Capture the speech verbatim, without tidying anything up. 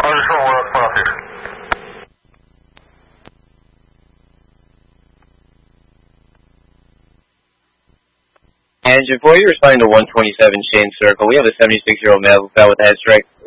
Разрешен, у нас поехали. Engine four, you're responding to one twenty-seven Shane Circle. We have a seventy-six-year-old male who fell with a head strike.